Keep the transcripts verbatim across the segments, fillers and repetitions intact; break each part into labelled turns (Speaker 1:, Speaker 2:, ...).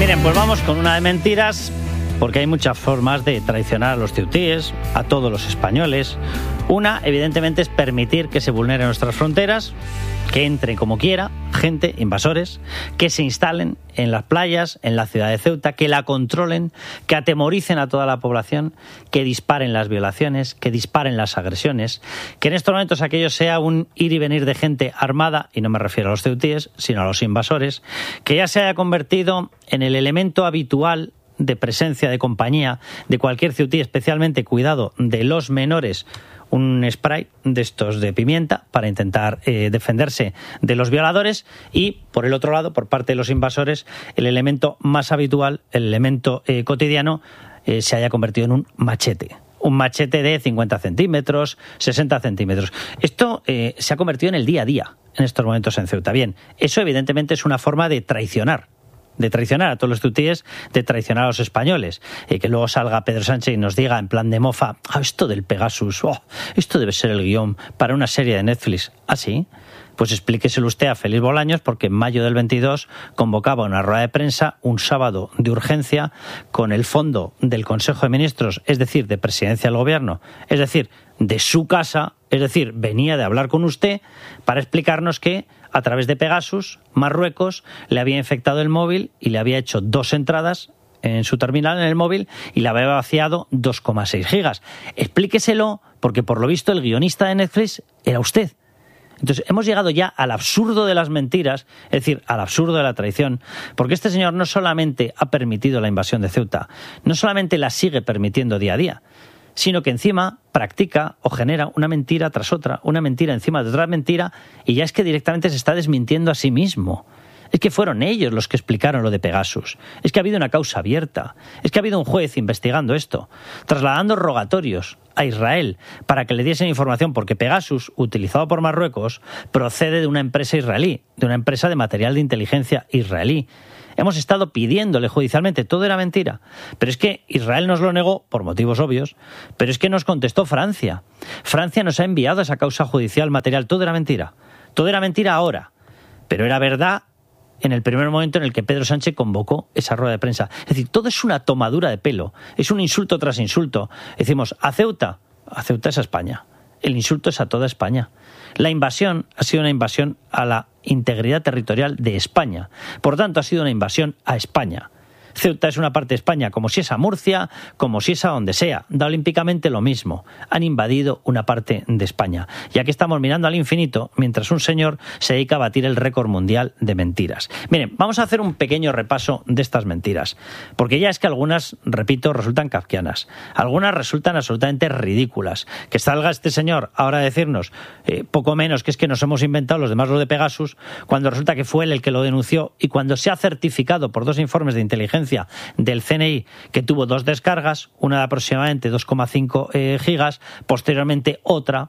Speaker 1: Miren, pues vamos con una de mentiras, porque hay muchas formas de traicionar a los ceutíes, a todos los españoles. Una, evidentemente, es permitir que se vulneren nuestras fronteras, que entren como quiera gente, invasores, que se instalen en las playas, en la ciudad de Ceuta, que la controlen, que atemoricen a toda la población, que disparen las violaciones, que disparen las agresiones, que en estos momentos aquello sea un ir y venir de gente armada, y no me refiero a los ceutíes, sino a los invasores, que ya se haya convertido en el elemento habitual de presencia, de compañía de cualquier ceutí, especialmente, cuidado, de los menores, un spray de estos de pimienta para intentar eh, defenderse de los violadores, y por el otro lado, por parte de los invasores, el elemento más habitual, el elemento eh, cotidiano, eh, se haya convertido en un machete. Un machete de cincuenta centímetros, sesenta centímetros. Esto eh, se ha convertido en el día a día en estos momentos en Ceuta. Bien, eso evidentemente es una forma de traicionar. de traicionar a todos los ceutíes, de traicionar a los españoles, y que luego salga Pedro Sánchez y nos diga en plan de mofa, ah, esto del Pegasus, oh, esto debe ser el guión para una serie de Netflix. ¿Ah, sí? Pues explíqueselo usted a Félix Bolaños, porque en mayo del veintidós convocaba una rueda de prensa un sábado de urgencia con el fondo del Consejo de Ministros, es decir, de Presidencia del Gobierno, es decir, de su casa, es decir, venía de hablar con usted para explicarnos que a través de Pegasus, Marruecos le había infectado el móvil y le había hecho dos entradas en su terminal en el móvil y le había vaciado dos coma seis gigas. Explíqueselo, porque por lo visto el guionista de Netflix era usted. Entonces hemos llegado ya al absurdo de las mentiras, es decir, al absurdo de la traición, porque este señor no solamente ha permitido la invasión de Ceuta, no solamente la sigue permitiendo día a día, sino que encima practica o genera una mentira tras otra, una mentira encima de otra mentira, y ya es que directamente se está desmintiendo a sí mismo. Es que fueron ellos los que explicaron lo de Pegasus. Es que ha habido una causa abierta. Es que ha habido un juez investigando esto, trasladando rogatorios a Israel para que le diesen información, porque Pegasus, utilizado por Marruecos, procede de una empresa israelí, de una empresa de material de inteligencia israelí. Hemos estado pidiéndole judicialmente, todo era mentira. Pero es que Israel nos lo negó por motivos obvios, pero es que nos contestó Francia. Francia nos ha enviado esa causa judicial material, todo era mentira. Todo era mentira ahora, pero era verdad en el primer momento en el que Pedro Sánchez convocó esa rueda de prensa. Es decir, todo es una tomadura de pelo, es un insulto tras insulto. Decimos, a Ceuta, a Ceuta es a España. El insulto es a toda España. La invasión ha sido una invasión a la integridad territorial de España. Por tanto, ha sido una invasión a España. Ceuta es una parte de España, como si es a Murcia, como si es a donde sea. Da olímpicamente lo mismo. Han invadido una parte de España. Y aquí estamos mirando al infinito mientras un señor se dedica a batir el récord mundial de mentiras. Miren, vamos a hacer un pequeño repaso de estas mentiras, porque ya es que algunas, repito, resultan kafkianas. Algunas resultan absolutamente ridículas. Que salga este señor ahora a decirnos eh, poco menos que es que nos hemos inventado los demás lo de Pegasus, cuando resulta que fue él el que lo denunció, y cuando se ha certificado por dos informes de inteligencia del C N I que tuvo dos descargas, una de aproximadamente dos coma cinco eh, gigas, posteriormente otra,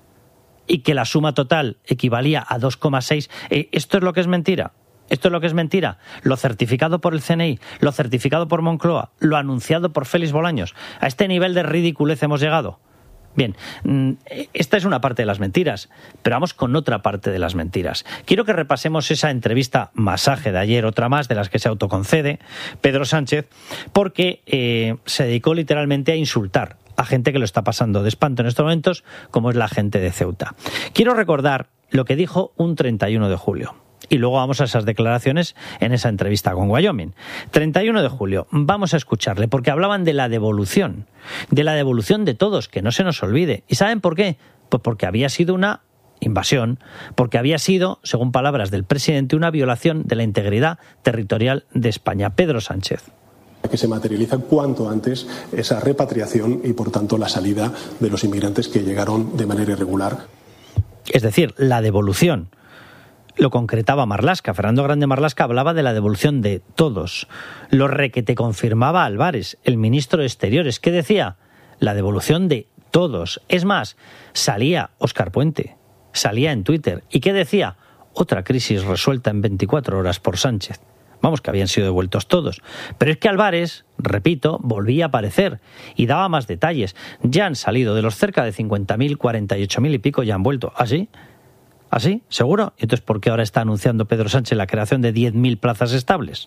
Speaker 1: y que la suma total equivalía a dos coma seis. Eh, ¿Esto es lo que es mentira? Esto es lo que es mentira. Lo certificado por el C N I, lo certificado por Moncloa, lo anunciado por Félix Bolaños. A este nivel de ridiculez hemos llegado. Bien, esta es una parte de las mentiras, pero vamos con otra parte de las mentiras. Quiero que repasemos esa entrevista masaje de ayer, otra más de las que se autoconcede Pedro Sánchez, porque eh, se dedicó literalmente a insultar a gente que lo está pasando de espanto en estos momentos, como es la gente de Ceuta. Quiero recordar lo que dijo un treinta y uno de julio. Y luego vamos a esas declaraciones en esa entrevista con Wyoming. treinta y uno de julio, vamos a escucharle, porque hablaban de la devolución, de la devolución de todos, que no se nos olvide. ¿Y saben por qué? Pues porque había sido una invasión, porque había sido, según palabras del presidente, una violación de la integridad territorial de España. Pedro Sánchez.
Speaker 2: Que se materializa cuanto antes esa repatriación y, por tanto, la salida de los inmigrantes que llegaron de manera irregular.
Speaker 1: Es decir, la devolución. Lo concretaba Marlaska. Fernando Grande Marlaska hablaba de la devolución de todos. Lo requete confirmaba Álvarez, el ministro de Exteriores. ¿Qué decía? La devolución de todos. Es más, salía Óscar Puente, salía en Twitter. ¿Y qué decía? Otra crisis resuelta en veinticuatro horas por Sánchez. Vamos, que habían sido devueltos todos. Pero es que Álvarez, repito, volvía a aparecer y daba más detalles. Ya han salido de los cerca de cincuenta mil, cuarenta y ocho mil y pico, ya han vuelto. ¿Ah, sí? ¿Así? ¿Seguro? ¿Y entonces por qué ahora está anunciando Pedro Sánchez la creación de diez mil plazas estables?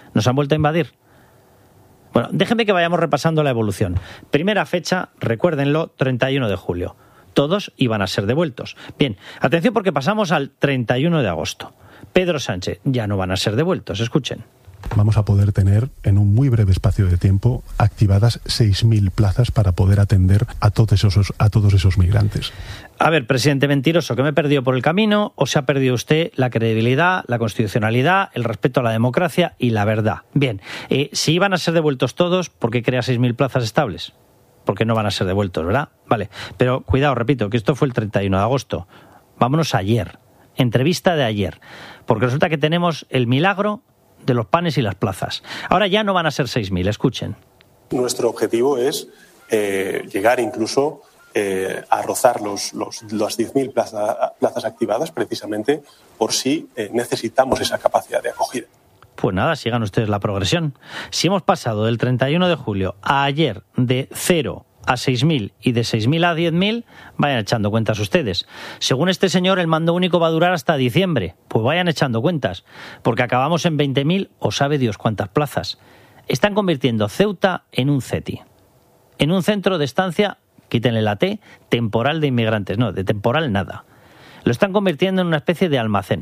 Speaker 1: ¿Nos han vuelto a invadir? Bueno, déjenme que vayamos repasando la evolución. Primera fecha, recuérdenlo, treinta y uno de julio. Todos iban a ser devueltos. Bien, atención porque pasamos al treinta y uno de agosto. Pedro Sánchez, ya no van a ser devueltos, escuchen.
Speaker 2: Vamos a poder tener en un muy breve espacio de tiempo activadas seis mil plazas para poder atender a todos esos, a todos esos migrantes.
Speaker 1: A ver, presidente mentiroso, ¿que me he perdido por el camino o se ha perdido usted la credibilidad, la constitucionalidad, el respeto a la democracia y la verdad? Bien, eh, si iban a ser devueltos todos, ¿por qué crea seis mil plazas estables? Porque no van a ser devueltos, ¿verdad? Vale, pero cuidado, repito, que esto fue el treinta y uno de agosto. Vámonos a ayer, entrevista de ayer, porque resulta que tenemos el milagro de los panes y las plazas. Ahora ya no van a ser seis mil, escuchen.
Speaker 2: Nuestro objetivo es eh, llegar incluso eh, a rozar los, los, las diez mil plaza, plazas activadas, precisamente por si eh, necesitamos esa capacidad de acogida.
Speaker 1: Pues nada, sigan ustedes la progresión. Si hemos pasado del treinta y uno de julio a ayer de cero a seis mil y de seis mil a diez mil, vayan echando cuentas ustedes. Según este señor, el mando único va a durar hasta diciembre. Pues vayan echando cuentas, porque acabamos en veinte mil o sabe Dios cuántas plazas. Están convirtiendo Ceuta en un CETI, en un centro de estancia, quítenle la T, temporal de inmigrantes. No, de temporal nada. Lo están convirtiendo en una especie de almacén.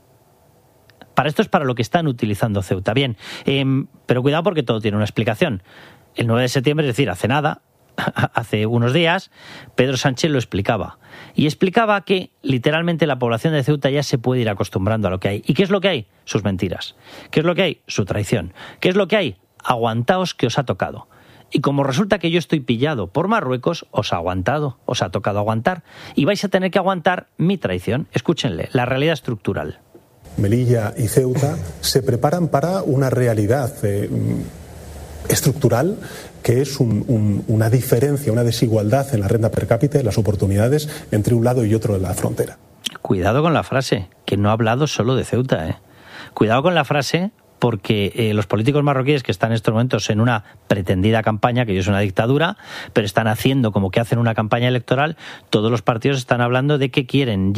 Speaker 1: Para esto es para lo que están utilizando Ceuta. Bien, eh, pero cuidado porque todo tiene una explicación. El nueve de septiembre, es decir, hace nada, hace unos días, Pedro Sánchez lo explicaba. Y explicaba que literalmente la población de Ceuta ya se puede ir acostumbrando a lo que hay. ¿Y qué es lo que hay? Sus mentiras. ¿Qué es lo que hay? Su traición. ¿Qué es lo que hay? Aguantaos que os ha tocado. Y como resulta que yo estoy pillado por Marruecos, os ha aguantado, os ha tocado aguantar. Y vais a tener que aguantar mi traición. Escúchenle, la realidad estructural.
Speaker 2: Melilla y Ceuta se preparan para una realidad eh, estructural que es un, un, una diferencia, una desigualdad en la renta per cápita y las oportunidades entre un lado y otro de la frontera.
Speaker 1: Cuidado con la frase, que no ha hablado solo de Ceuta. ¿eh? Cuidado con la frase, porque eh, los políticos marroquíes que están en estos momentos en una pretendida campaña, que es una dictadura, pero están haciendo como que hacen una campaña electoral, todos los partidos están hablando de que quieren